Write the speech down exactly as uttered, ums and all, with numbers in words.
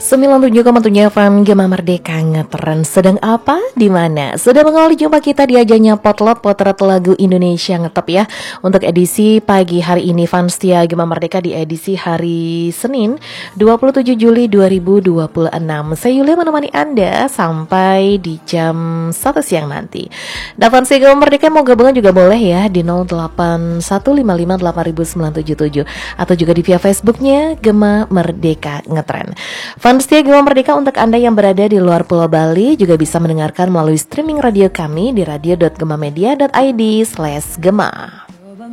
sembilan puluh tujuh koma tujuh F M Gema Merdeka ngetren. Sedang apa? Di mana? Sudah mengawali jumpa kita di ajangnya Potlot Potret Lagu Indonesia Ngetop ya. Untuk edisi pagi hari ini Fans setia Gema Merdeka di edisi hari Senin dua puluh tujuh Juli dua ribu dua puluh enam. Saya Yulia menemani Anda sampai di jam satu siang nanti. Dan fans Gema Merdeka mau gabungan juga boleh ya di nol delapan satu lima lima delapan sembilan tujuh tujuh atau juga di via Facebooknya Gema Merdeka Ngetren. Fans setia Gema Merdeka, untuk Anda yang berada di luar Pulau Bali juga bisa mendengarkan melalui streaming radio kami di radio dot gemamedia dot id slash gema.